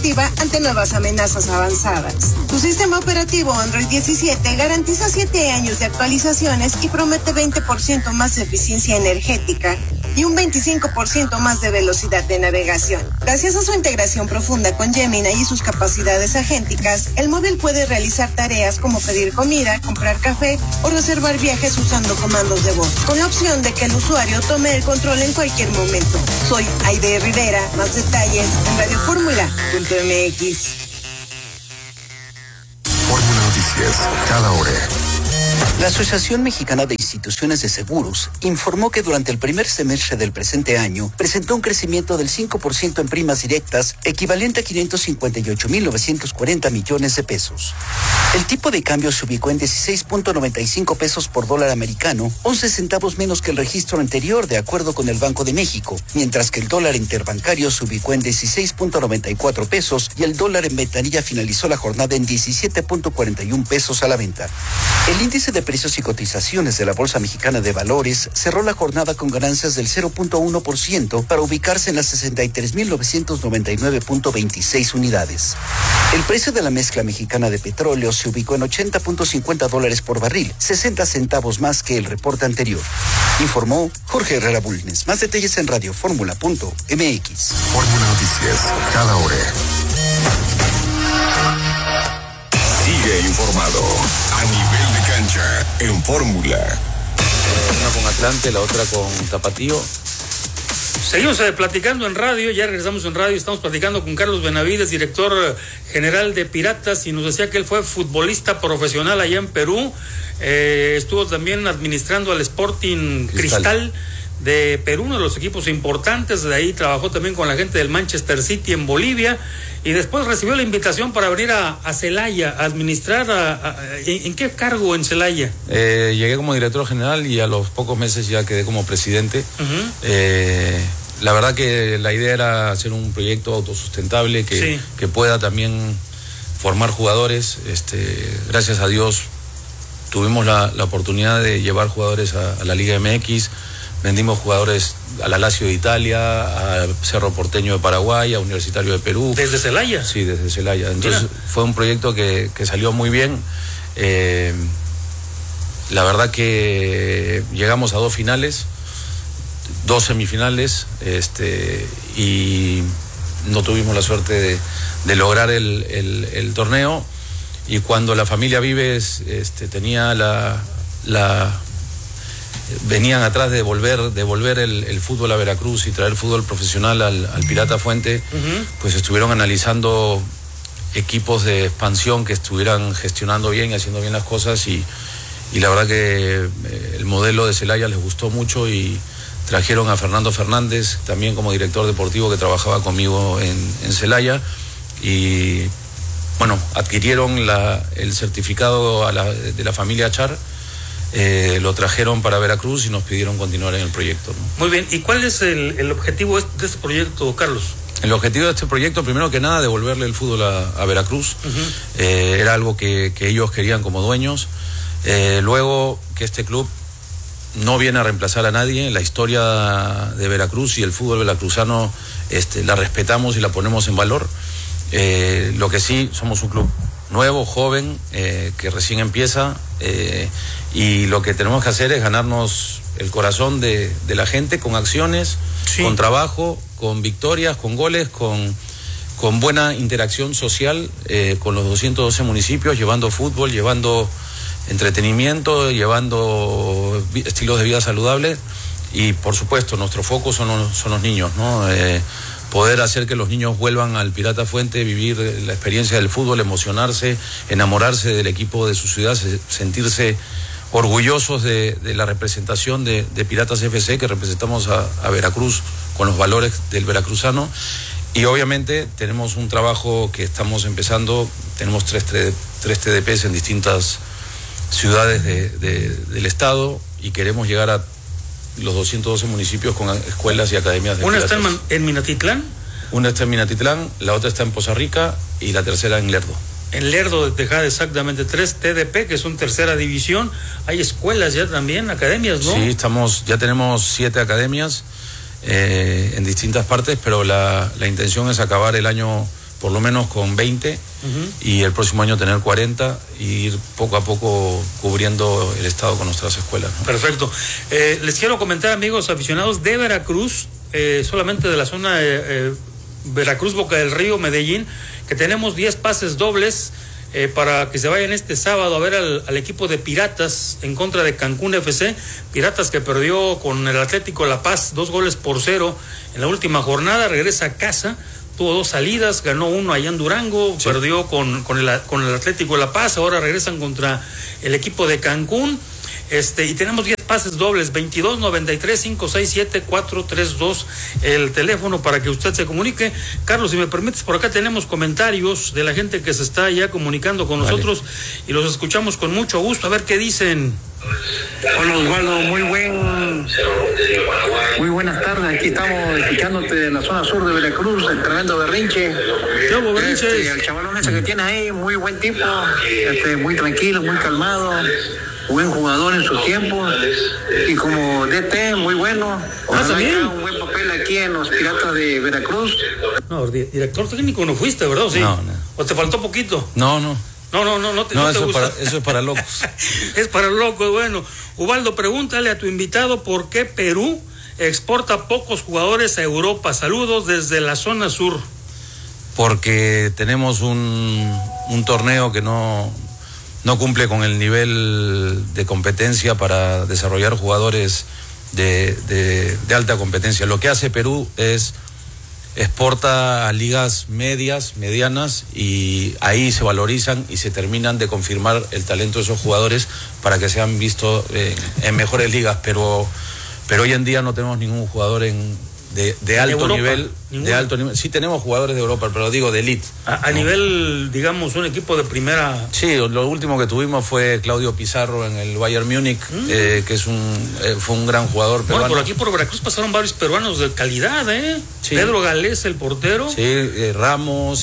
proactiva ante nuevas amenazas avanzadas. Tu sistema operativo Android 17 garantiza 7 años de actualizaciones y promete 20% más de eficiencia energética y un 25% más de velocidad de navegación. Gracias a su integración profunda con Gemini y sus capacidades agénticas, el móvil puede realizar tareas como pedir comida, comprar café o reservar viajes usando comandos de voz, con la opción de que el usuario tome el control en cualquier momento. Soy Aide Rivera, más detalles en radioformula.mx. Fórmula Noticias, cada hora. La Asociación Mexicana de Instituciones de Seguros informó que durante el primer semestre del presente año presentó un crecimiento del 5% en primas directas, equivalente a 558.940 millones de pesos. El tipo de cambio se ubicó en 16.95 pesos por dólar americano, 11 centavos menos que el registro anterior, de acuerdo con el Banco de México, mientras que el dólar interbancario se ubicó en 16.94 pesos y el dólar en ventanilla finalizó la jornada en 17.41 pesos a la venta. El índice de precios y cotizaciones de la Bolsa Mexicana de Valores cerró la jornada con ganancias del 0.1% para ubicarse en las 63.999.26 unidades. El precio de la mezcla mexicana de petróleo se ubicó en $80.50 por barril, 60 centavos más que el reporte anterior. Informó Jorge Herrera Bulnes. Más detalles en radioformula.mx. Fórmula Noticias, cada hora. Sigue informado a nivel de cancha en Fórmula. Una con Atlante, la otra con Tapatío. Seguimos platicando en radio, ya regresamos en radio, estamos platicando con Carlos Benavides, director general de Piratas, y nos decía que él fue futbolista profesional allá en Perú, estuvo también administrando al Sporting Cristal de Perú, uno de los equipos importantes, de ahí trabajó también con la gente del Manchester City en Bolivia, y después recibió la invitación para venir a Celaya, a administrar, ¿en qué cargo en Celaya? Llegué como director general y a los pocos meses ya quedé como presidente. La verdad que la idea era hacer un proyecto autosustentable que pueda también formar jugadores. Gracias a Dios tuvimos la oportunidad de llevar jugadores a la Liga MX. Vendimos jugadores a la Lazio de Italia, a Cerro Porteño de Paraguay, a Universitario de Perú. ¿Desde Celaya? Sí, desde Celaya. Entonces fue un proyecto que salió muy bien. La verdad que llegamos a 2 finales, 2 semifinales, y no tuvimos la suerte de lograr el torneo. Y cuando la familia Vives tenía venían atrás de devolver el fútbol a Veracruz y traer fútbol profesional al Pirata Fuente, pues estuvieron analizando equipos de expansión que estuvieran gestionando bien y haciendo bien las cosas, y la verdad que el modelo de Celaya les gustó mucho y trajeron a Fernando Fernández, también como director deportivo, que trabajaba conmigo en Celaya, y bueno, adquirieron el certificado de la familia Char. Lo trajeron para Veracruz y nos pidieron continuar en el proyecto, ¿no? Muy bien, ¿y cuál es el objetivo de este proyecto, Carlos? El objetivo de este proyecto, primero que nada, devolverle el fútbol a Veracruz. Era algo que ellos querían como dueños. Luego, que este club no viene a reemplazar a nadie. La historia de Veracruz y el fútbol veracruzano la respetamos y la ponemos en valor. Lo que sí, somos un club nuevo, joven, que recién empieza, y lo que tenemos que hacer es ganarnos el corazón de la gente con acciones, con trabajo, con victorias, con goles, con buena interacción social con los 212 municipios, llevando fútbol, llevando entretenimiento, llevando estilos de vida saludables, y por supuesto nuestro foco son los niños, ¿no? Poder hacer que los niños vuelvan al Pirata Fuente, vivir la experiencia del fútbol, emocionarse, enamorarse del equipo de su ciudad, sentirse orgullosos de la representación de Piratas FC, que representamos a Veracruz con los valores del veracruzano. Y obviamente tenemos un trabajo que estamos empezando, tenemos tres TDPs en distintas ciudades del estado, y queremos llegar a los 212 municipios con escuelas y academias de ¿Una Piratas. está en Minatitlán? Una está en Minatitlán, la otra está en Poza Rica y la tercera en Lerdo. En Lerdo de Tejada, exactamente, 3 TDP, que son tercera división. Hay escuelas ya también, academias, ¿no? Sí, ya tenemos 7 academias en distintas partes, pero la intención es acabar el año por lo menos con 20 y el próximo año tener 40 y ir poco a poco cubriendo el estado con nuestras escuelas, ¿no? Perfecto. Les quiero comentar, amigos aficionados de Veracruz, solamente de la zona Veracruz, Boca del Río, Medellín, que tenemos 10 pases dobles para que se vayan este sábado a ver al equipo de Piratas en contra de Cancún FC. Piratas que perdió con el Atlético La Paz 2-0 en la última jornada, regresa a casa, tuvo 2 salidas, ganó 1 allá en Durango, sí. Perdió con el Atlético La Paz, ahora regresan contra el equipo de Cancún. Y tenemos 10 pases dobles, 22-93-567-432, el teléfono para que usted se comunique. Carlos, si me permites, por acá tenemos comentarios de la gente que se está ya comunicando con nosotros y los escuchamos con mucho gusto, a ver qué dicen. Hola Osvaldo, muy buenas tardes, aquí estamos escuchándote en la zona sur de Veracruz, el tremendo Berrinche. ¿Qué hubo, Berrinche? El chavalón ese que tienes ahí, muy buen tipo, muy tranquilo, muy calmado, buen jugador en su tiempo y como DT muy bueno. ¿También? Un buen papel aquí en los Piratas de Veracruz. No, director técnico no fuiste, ¿verdad? ¿O sí? No. ¿O te faltó poquito? No, te gusta. Eso es para locos. Es para locos, bueno. Ubaldo, pregúntale a tu invitado por qué Perú exporta pocos jugadores a Europa. Saludos desde la zona sur. Porque tenemos un torneo que no cumple con el nivel de competencia para desarrollar jugadores de alta competencia. Lo que hace Perú es exporta a ligas medianas, y ahí se valorizan y se terminan de confirmar el talento de esos jugadores para que sean vistos en mejores ligas, pero hoy en día no tenemos ningún jugador de alto nivel. De alto nivel. Sí tenemos jugadores de Europa, pero digo de elite. A nivel, digamos, un equipo de primera. Sí, lo último que tuvimos fue Claudio Pizarro en el Bayern Múnich, que fue un gran jugador peruano. Bueno, por aquí por Veracruz pasaron varios peruanos de calidad, ¿eh? Sí. Pedro Galés, el portero. Sí, Ramos,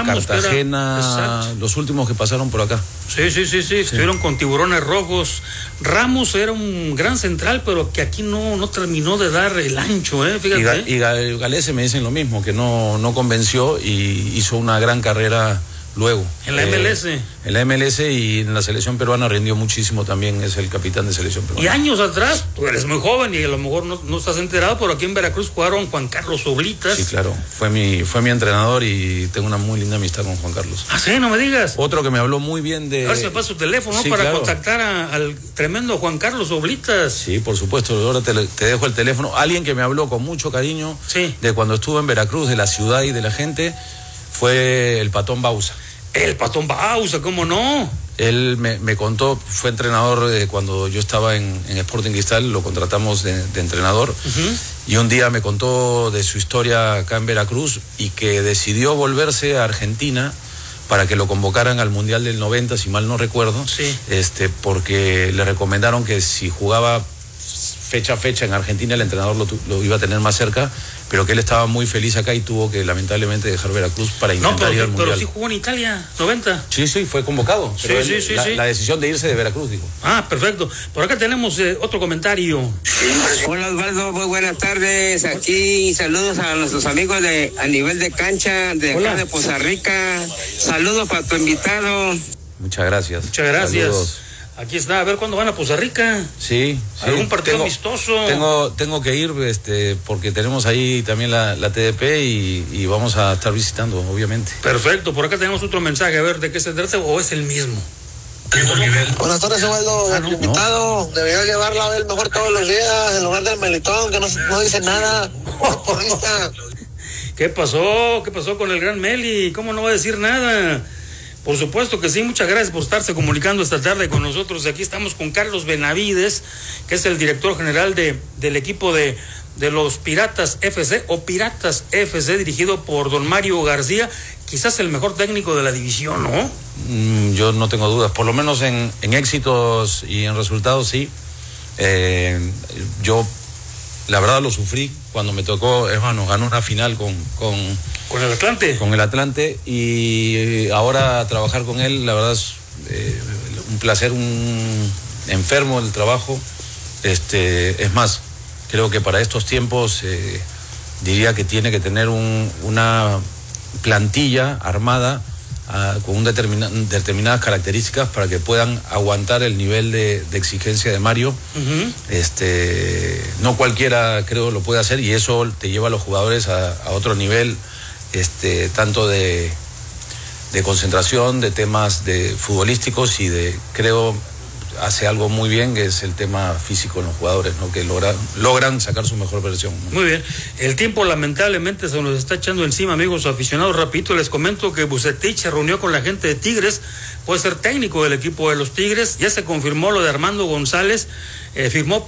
Cartagena, los últimos que pasaron por acá. Sí. Estuvieron con Tiburones Rojos. Ramos era un gran central, pero que aquí no terminó de dar el ancho, fíjate. Y Galés me dicen lo mismo, que no convenció y hizo una gran carrera luego. En la MLS. En la MLS y en la selección peruana rindió muchísimo también, es el capitán de selección peruana. Y años atrás, tú eres muy joven y a lo mejor no estás enterado, pero aquí en Veracruz jugaron Juan Carlos Oblitas. Sí, claro, fue mi entrenador y tengo una muy linda amistad con Juan Carlos. Ah, sí, no me digas. Otro que me habló muy bien de... A ver si me pasa su teléfono, sí, para claro, contactar al tremendo Juan Carlos Oblitas. Sí, por supuesto, ahora te dejo el teléfono. Alguien que me habló con mucho cariño, sí, de cuando estuve en Veracruz, de la ciudad y de la gente, fue el Patón Bausa. El Patón Bausa, ¿cómo no? Él me contó, fue entrenador cuando yo estaba en Sporting Cristal, lo contratamos de entrenador, y un día me contó de su historia acá en Veracruz y que decidió volverse a Argentina para que lo convocaran al Mundial del 90, si mal no recuerdo, sí, porque le recomendaron que si jugaba fecha a fecha en Argentina el entrenador lo iba a tener más cerca, pero que él estaba muy feliz acá y tuvo que lamentablemente dejar Veracruz para intentar ir al Mundial. Pero sí jugó en Italia, 90. Sí, fue convocado. Sí. La decisión de irse de Veracruz, digo. Ah, perfecto. Por acá tenemos otro comentario. Hola Osvaldo, muy buenas tardes. Aquí saludos a nuestros amigos a nivel de cancha de acá de Poza Rica. Saludos para tu invitado. Muchas gracias. Muchas gracias. Saludos. Aquí está, a ver cuándo van a Poza Rica. Sí. ¿Algún partido amistoso? Tengo que ir, porque tenemos ahí también la TDP y vamos a estar visitando, obviamente. Perfecto, por acá tenemos otro mensaje, a ver de qué se trata o es el mismo. Buenas tardes, Osvaldo. El invitado debería llevarla a ver mejor todos los días en lugar del Melitón, que no dice nada. Porrista. ¿Qué pasó con el gran Meli? ¿Cómo no va a decir nada? Por supuesto que sí, muchas gracias por estarse comunicando esta tarde con nosotros. Aquí estamos con Carlos Benavides, que es el director general del equipo de los Piratas FC o Piratas FC, dirigido por don Mario García, quizás el mejor técnico de la división, ¿no? Yo no tengo dudas, por lo menos en éxitos y en resultados sí. Yo la verdad lo sufrí cuando me tocó, hermano, ganó una final con el Atlante. Con el Atlante, y ahora trabajar con él, la verdad es un placer, un enfermo el trabajo. Es más, creo que para estos tiempos diría que tiene que tener una plantilla armada con determinadas características para que puedan aguantar el nivel de exigencia de Mario. No cualquiera creo lo puede hacer, y eso te lleva a los jugadores a otro nivel, tanto de concentración, de temas de futbolísticos, y creo hace algo muy bien, que es el tema físico en los jugadores, ¿no? Que logran sacar su mejor versión, ¿no? Muy bien. El tiempo lamentablemente se nos está echando encima, amigos aficionados. Rapidito les comento que Vucetich se reunió con la gente de Tigres, puede ser técnico del equipo de los Tigres. Ya se confirmó lo de Armando González, firmó